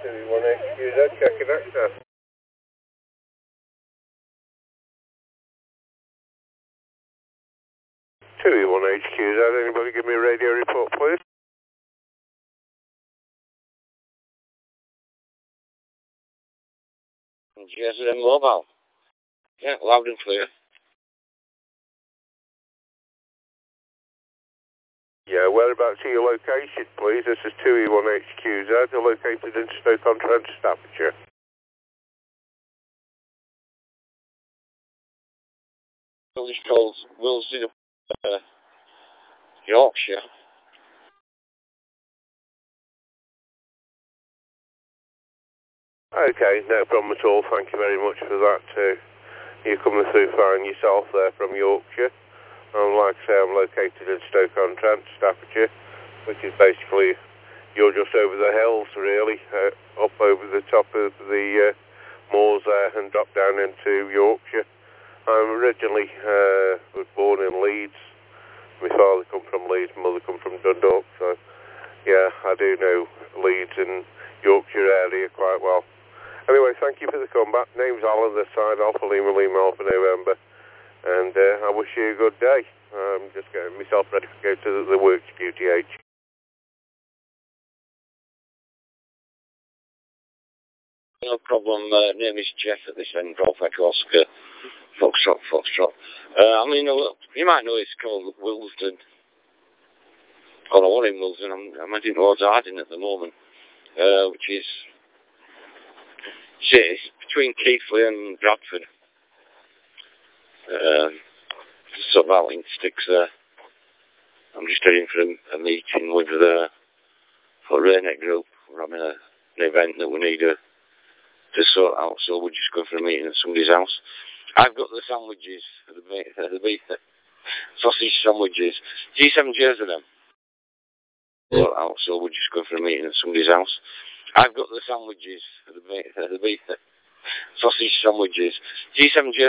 2E1HQZ, checking access. 2E1HQZ, anybody give me a radio report, please? GSM Mobile. Yeah, loud and clear. Yeah, whereabouts are your location, please? This is 2E1HQZ, you're located in Stoke-on-Trent, Staffordshire. Village called Willesden, Yorkshire. Okay, no problem at all, thank you very much for that. You're coming through fine yourself there from Yorkshire. And like I say, I'm located in Stoke-on-Trent, Staffordshire, which is basically, you're just over the hills really, up over the top of the moors there and drop down into Yorkshire. I'm originally was born in Leeds. My father come from Leeds, my mother come from Dundalk, so yeah, I do know Leeds and Yorkshire area quite well. Anyway, thank you for the comeback. Name's Alan, this side, Alpha Lima Lima Alpha November. And I wish you a good day. I'm just getting myself ready to go to the works QTH. No problem, name is Jeff at this end, Golf Echo Oscar, Foxtrot. I mean, you might know it's called Willesden. Or I want in Willesden, I'm heading towards Arding at the moment, which is, it's between Keighley and Bradford. Sort of out in sticks there. I'm just heading for a meeting with the Raynet group. We're having an event that we need to sort out, so we're just going for a meeting at somebody's house. I've got the sandwiches, the beef sausage sandwiches. G7Js of them. Sort out, so we're just going for a meeting at somebody's house. I've got the sandwiches, the beef sausage sandwiches. G7Js.